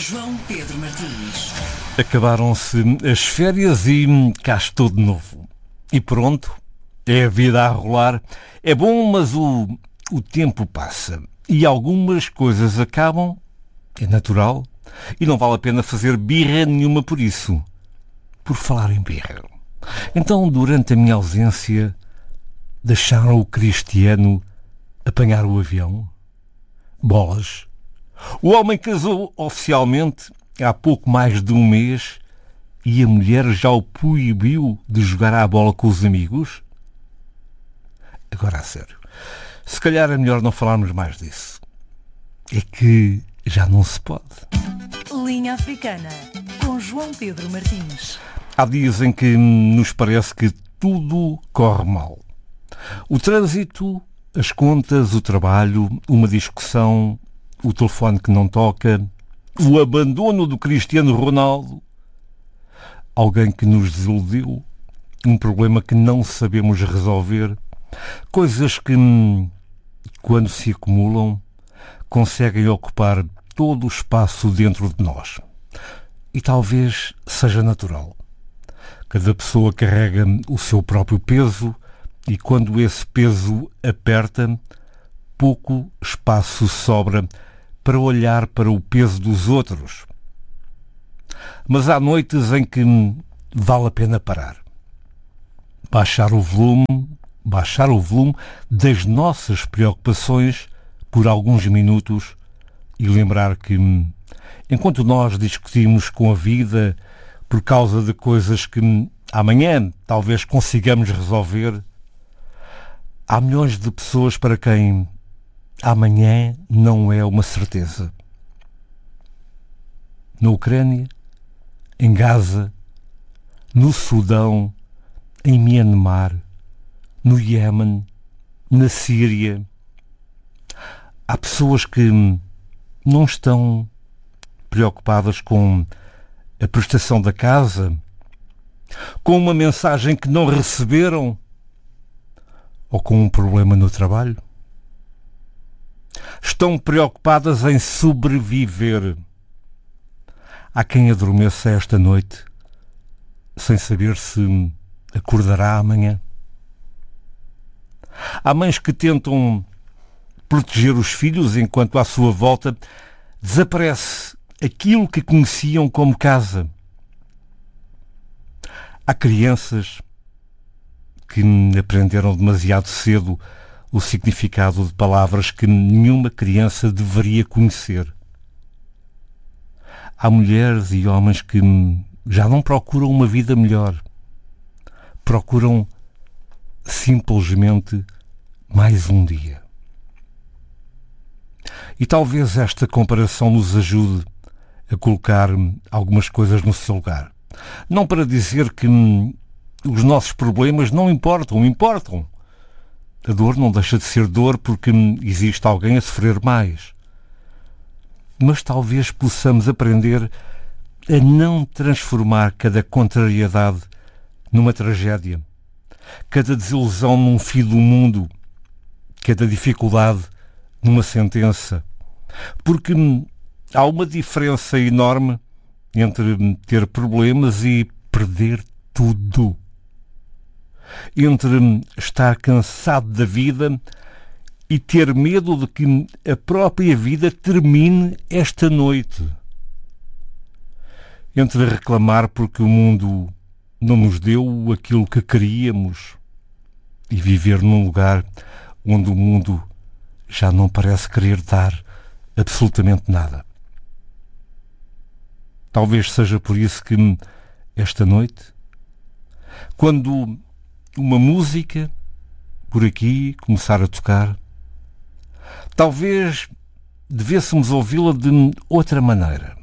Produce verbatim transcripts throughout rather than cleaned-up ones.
João Pedro Martins. Acabaram-se as férias e cá estou de novo. E pronto, é a vida a rolar. É bom, mas o, o tempo passa. E algumas coisas acabam, é natural, e não vale a pena fazer birra nenhuma por isso. Por falar em birra. Então, durante a minha ausência, deixaram o Cristiano apanhar o avião? Bolas. O homem casou oficialmente há pouco mais de um mês e a mulher já o proibiu de jogar à bola com os amigos? Agora a sério, se calhar é melhor não falarmos mais disso. É que já não se pode. Linha Africana, com João Pedro Martins. Há dias em que nos parece que tudo corre mal. O trânsito, as contas, o trabalho, uma discussão, o telefone que não toca, o abandono do Cristiano Ronaldo, alguém que nos desiludiu, um problema que não sabemos resolver, coisas que, quando se acumulam, conseguem ocupar todo o espaço dentro de nós. E talvez seja natural. Cada pessoa carrega o seu próprio peso e quando esse peso aperta, pouco espaço sobra para olhar para o peso dos outros. Mas há noites em que vale a pena parar. Baixar o volume, baixar o volume das nossas preocupações por alguns minutos e lembrar que, enquanto nós discutimos com a vida por causa de coisas que amanhã talvez consigamos resolver, há milhões de pessoas para quem amanhã não é uma certeza. Na Ucrânia, em Gaza, no Sudão, em Myanmar, no Iémen, na Síria, há pessoas que não estão preocupadas com a prestação da casa, com uma mensagem que não receberam ou com um problema no trabalho. Estão preocupadas em sobreviver. Há quem adormeça esta noite sem saber se acordará amanhã. Há mães que tentam proteger os filhos enquanto à sua volta desaparece aquilo que conheciam como casa. Há crianças que aprenderam demasiado cedo o significado de palavras que nenhuma criança deveria conhecer. Há mulheres e homens que já não procuram uma vida melhor. Procuram simplesmente mais um dia. E talvez esta comparação nos ajude a colocar algumas coisas no seu lugar. Não para dizer que os nossos problemas não importam, importam. A dor não deixa de ser dor porque existe alguém a sofrer mais. Mas talvez possamos aprender a não transformar cada contrariedade numa tragédia, cada desilusão num fim do mundo, cada dificuldade numa sentença. Porque há uma diferença enorme entre ter problemas e perder tudo. Entre estar cansado da vida e ter medo de que a própria vida termine esta noite. Entre reclamar porque o mundo não nos deu aquilo que queríamos e viver num lugar onde o mundo já não parece querer dar absolutamente nada. Talvez seja por isso que esta noite, quando uma música por aqui começar a tocar, talvez devêssemos ouvi-la de outra maneira.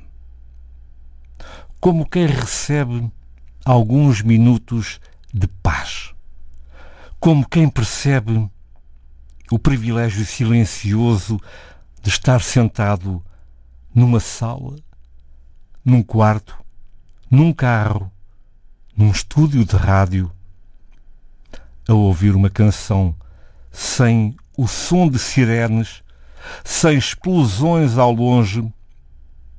Como quem recebe alguns minutos de paz. Como quem percebe o privilégio silencioso de estar sentado numa sala, num quarto, num carro, num estúdio de rádio, a ouvir uma canção sem o som de sirenes, sem explosões ao longe,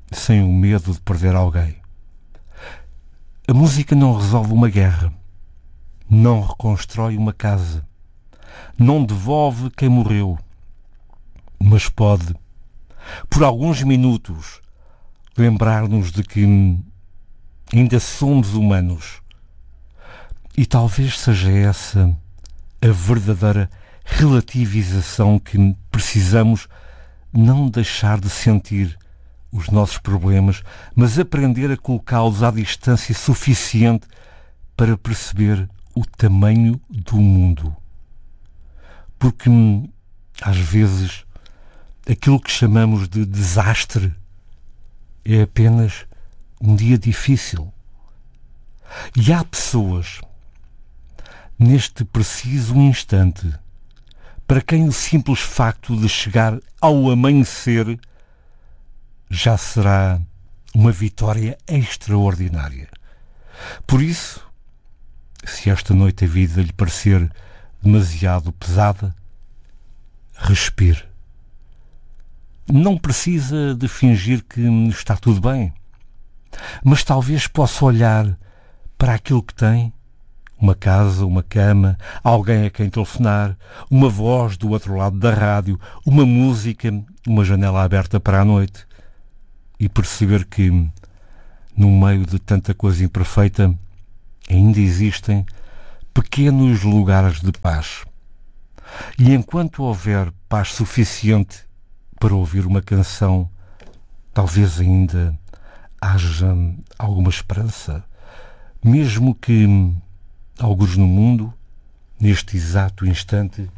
sem o medo de perder alguém. A música não resolve uma guerra, não reconstrói uma casa, não devolve quem morreu, mas pode, por alguns minutos, lembrar-nos de que ainda somos humanos. E talvez seja essa a verdadeira relativização que precisamos, não deixar de sentir os nossos problemas, mas aprender a colocá-los à distância suficiente para perceber o tamanho do mundo. Porque, às vezes, aquilo que chamamos de desastre é apenas um dia difícil. E há pessoas, neste preciso instante, para quem o simples facto de chegar ao amanhecer já será uma vitória extraordinária. Por isso, se esta noite a vida lhe parecer demasiado pesada, respire. Não precisa de fingir que está tudo bem, mas talvez possa olhar para aquilo que tem, uma casa, uma cama, alguém a quem telefonar, uma voz do outro lado da rádio, uma música, uma janela aberta para a noite, e perceber que, no meio de tanta coisa imperfeita, ainda existem pequenos lugares de paz. E enquanto houver paz suficiente para ouvir uma canção, talvez ainda haja alguma esperança, mesmo que alguns no mundo, neste exato instante,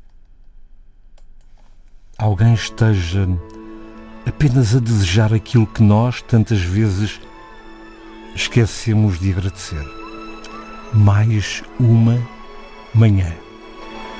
alguém esteja apenas a desejar aquilo que nós tantas vezes esquecemos de agradecer. Mais uma manhã.